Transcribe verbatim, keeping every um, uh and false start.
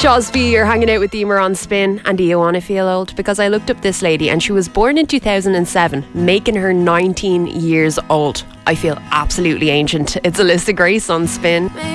Shosby, you're hanging out with Emer on Spin. And do you want to feel old? Because I looked up this lady and she was born in two thousand seven, making her nineteen years old. I feel absolutely ancient. It's Alyssa Grace on Spin.